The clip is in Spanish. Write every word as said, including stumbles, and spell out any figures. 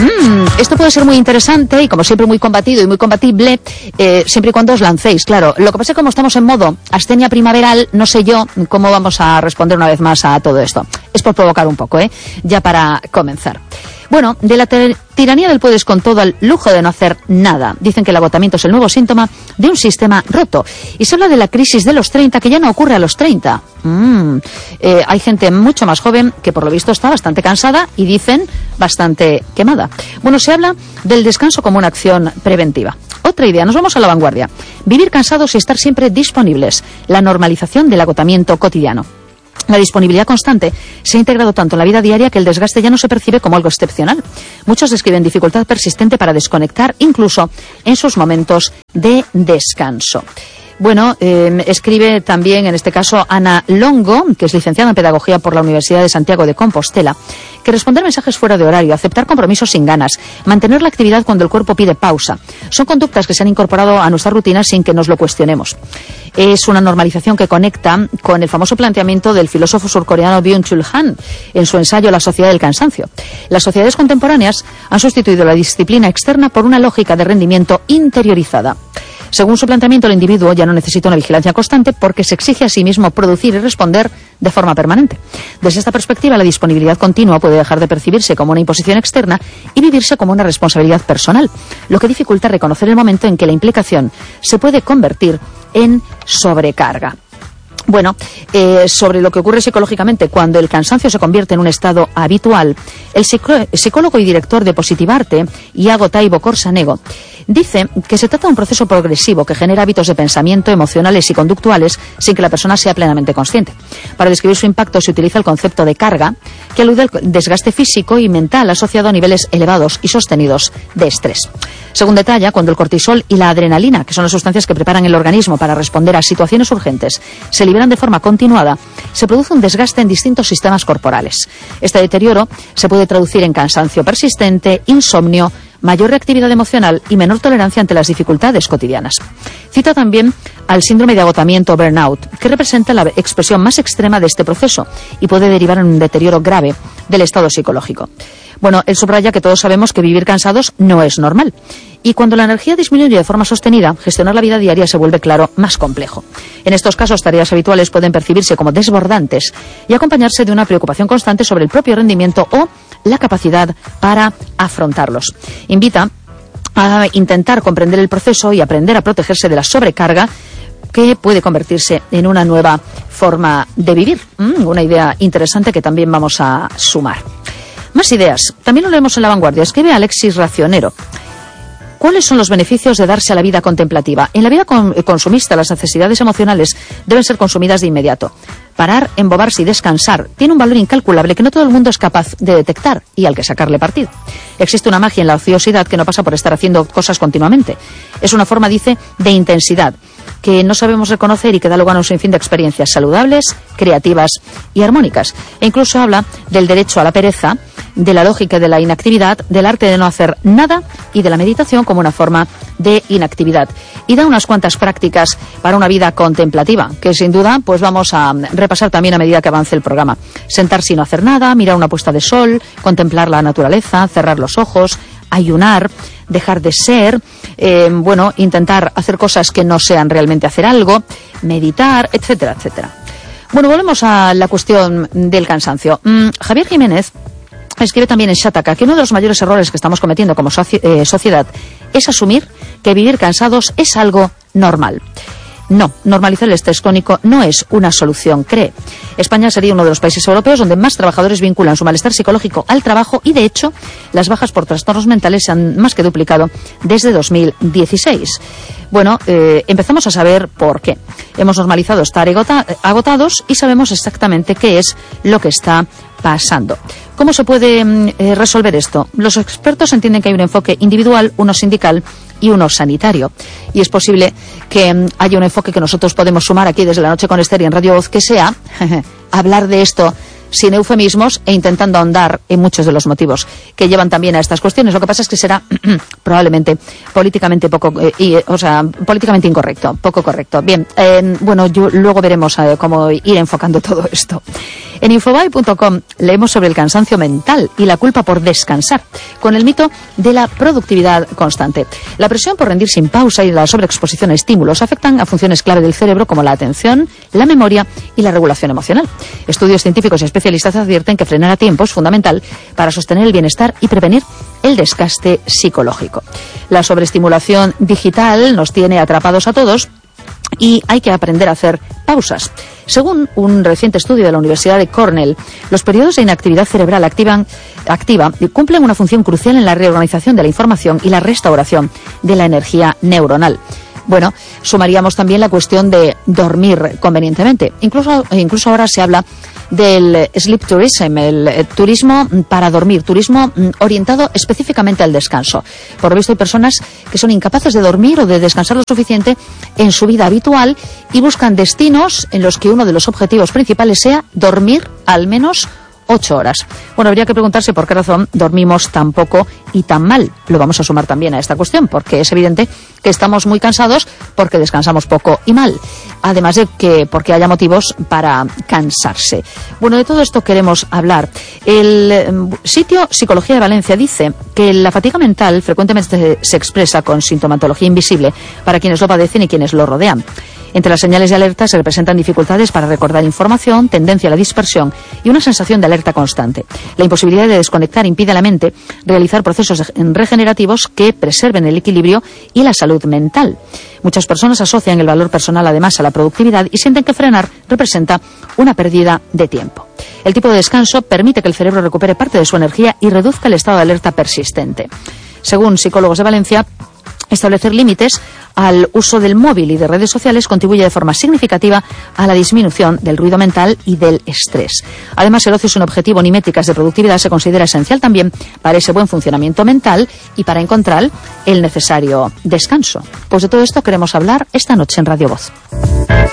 Mm, esto puede ser muy interesante y, como siempre, muy combatido y muy combatible, eh, siempre y cuando os lancéis, claro. Lo que pasa es que como estamos en modo astenia primaveral, no sé yo cómo vamos a responder una vez más a todo esto. Es por provocar un poco, ¿eh? Ya para comenzar. Bueno, de la tiranía del puedes con todo al lujo de no hacer nada. Dicen que el agotamiento es el nuevo síntoma de un sistema roto. Y se habla de la crisis de los treinta, que ya no ocurre a los treinta. Mm, eh, hay gente mucho más joven que por lo visto está bastante cansada y dicen bastante quemada. Bueno, se habla del descanso como una acción preventiva. Otra idea, nos vamos a la vanguardia. Vivir cansados y estar siempre disponibles. La normalización del agotamiento cotidiano. La disponibilidad constante se ha integrado tanto en la vida diaria que el desgaste ya no se percibe como algo excepcional. Muchos describen dificultad persistente para desconectar, incluso en sus momentos de descanso. Bueno, eh, escribe también, en este caso, Ana Longo, que es licenciada en Pedagogía por la Universidad de Santiago de Compostela, que responder mensajes fuera de horario, aceptar compromisos sin ganas, mantener la actividad cuando el cuerpo pide pausa, son conductas que se han incorporado a nuestra rutina sin que nos lo cuestionemos. Es una normalización que conecta con el famoso planteamiento del filósofo surcoreano Byung-Chul Han en su ensayo La sociedad del cansancio. Las sociedades contemporáneas han sustituido la disciplina externa por una lógica de rendimiento interiorizada. Según su planteamiento, el individuo ya no necesita una vigilancia constante porque se exige a sí mismo producir y responder de forma permanente. Desde esta perspectiva, la disponibilidad continua puede dejar de percibirse como una imposición externa y vivirse como una responsabilidad personal, lo que dificulta reconocer el momento en que la implicación se puede convertir en sobrecarga. Bueno, eh, sobre lo que ocurre psicológicamente cuando el cansancio se convierte en un estado habitual, el psicólogo y director de Positivarte, Iago Taibo Corsanego, dice que se trata de un proceso progresivo que genera hábitos de pensamiento, emocionales y conductuales sin que la persona sea plenamente consciente. Para describir su impacto se utiliza el concepto de carga, que alude al desgaste físico y mental asociado a niveles elevados y sostenidos de estrés. Según detalla, cuando el cortisol y la adrenalina, que son las sustancias que preparan el organismo para responder a situaciones urgentes, se liberan de forma continuada, se produce un desgaste en distintos sistemas corporales. Este deterioro se puede traducir en cansancio persistente, insomnio, mayor reactividad emocional y menor tolerancia ante las dificultades cotidianas. Cita también al síndrome de agotamiento burnout, que representa la expresión más extrema de este proceso y puede derivar en un deterioro grave del estado psicológico. Bueno, él subraya que todos sabemos que vivir cansados no es normal. Y cuando la energía disminuye de forma sostenida, gestionar la vida diaria se vuelve, claro, más complejo. En estos casos, tareas habituales pueden percibirse como desbordantes y acompañarse de una preocupación constante sobre el propio rendimiento o la capacidad para afrontarlos. Invita a intentar comprender el proceso y aprender a protegerse de la sobrecarga que puede convertirse en una nueva forma de vivir. Mm, una idea interesante que también vamos a sumar. Más ideas. También lo leemos en La Vanguardia. Escribe Alexis Racionero. ¿Cuáles son los beneficios de darse a la vida contemplativa? En la vida consumista, las necesidades emocionales deben ser consumidas de inmediato. Parar, embobarse y descansar tiene un valor incalculable que no todo el mundo es capaz de detectar y al que sacarle partido. Existe una magia en la ociosidad que no pasa por estar haciendo cosas continuamente. Es una forma, dice, de intensidad que no sabemos reconocer y que da lugar a un sinfín de experiencias saludables, creativas y armónicas. E incluso habla del derecho a la pereza, de la lógica de la inactividad, del arte de no hacer nada y de la meditación como una forma de inactividad. Y da unas cuantas prácticas para una vida contemplativa, que sin duda pues vamos a repasar también a medida que avance el programa. Sentarse y no hacer nada, mirar una puesta de sol, contemplar la naturaleza, cerrar los ojos, ayunar, dejar de ser, eh, bueno, intentar hacer cosas que no sean realmente hacer algo, meditar, etcétera, etcétera. Bueno, volvemos a la cuestión del cansancio. Mm, Javier Jiménez escribe también en Shataka que uno de los mayores errores que estamos cometiendo como soci- eh, sociedad es asumir que vivir cansados es algo normal. No, normalizar el estrés crónico no es una solución, cree. España sería uno de los países europeos donde más trabajadores vinculan su malestar psicológico al trabajo y, de hecho, las bajas por trastornos mentales se han más que duplicado desde dos mil dieciséis. Bueno, eh, empezamos a saber por qué. Hemos normalizado estar agota- agotados y sabemos exactamente qué es lo que está pasando. ¿Cómo se puede eh, resolver esto? Los expertos entienden que hay un enfoque individual, uno sindical y uno sanitario. Y es posible que um, haya un enfoque que nosotros podemos sumar aquí desde La Noche con Esther y en Radio Voz, que sea hablar de esto sin eufemismos e intentando ahondar en muchos de los motivos que llevan también a estas cuestiones. Lo que pasa es que será probablemente políticamente poco, eh, y, o sea, políticamente incorrecto, poco correcto. Bien, eh, bueno, yo, luego veremos eh, cómo ir enfocando todo esto. En infobae punto com leemos sobre el cansancio mental y la culpa por descansar, con el mito de la productividad constante. La presión por rendir sin pausa y la sobreexposición a estímulos afectan a funciones clave del cerebro como la atención, la memoria y la regulación emocional. Estudios científicos y especialistas advierten que frenar a tiempo es fundamental para sostener el bienestar y prevenir el desgaste psicológico. La sobreestimulación digital nos tiene atrapados a todos y hay que aprender a hacer pausas. Según un reciente estudio de la Universidad de Cornell, los periodos de inactividad cerebral activan, activa cumplen una función crucial en la reorganización de la información y la restauración de la energía neuronal. Bueno, sumaríamos también la cuestión de dormir convenientemente. Incluso, incluso ahora se habla del sleep tourism, el turismo para dormir, turismo orientado específicamente al descanso. Por lo visto hay personas que son incapaces de dormir o de descansar lo suficiente en su vida habitual y buscan destinos en los que uno de los objetivos principales sea dormir al menos ocho horas. Bueno, habría que preguntarse por qué razón dormimos tan poco y tan mal. Lo vamos a sumar también a esta cuestión, porque es evidente que estamos muy cansados porque descansamos poco y mal. Además de que porque haya motivos para cansarse. Bueno, de todo esto queremos hablar. El sitio Psicología de Valencia dice que la fatiga mental frecuentemente se expresa con sintomatología invisible para quienes lo padecen y quienes lo rodean. Entre las señales de alerta se representan dificultades para recordar información, tendencia a la dispersión y una sensación de alerta constante. La imposibilidad de desconectar impide a la mente realizar procesos regenerativos que preserven el equilibrio y la salud mental. Muchas personas asocian el valor personal además a la productividad y sienten que frenar representa una pérdida de tiempo. El tipo de descanso permite que el cerebro recupere parte de su energía y reduzca el estado de alerta persistente. Según psicólogos de Valencia, establecer límites al uso del móvil y de redes sociales contribuye de forma significativa a la disminución del ruido mental y del estrés. Además, el ocio sin objetivo ni métricas de productividad se considera esencial también para ese buen funcionamiento mental y para encontrar el necesario descanso. Pues de todo esto queremos hablar esta noche en Radio Voz.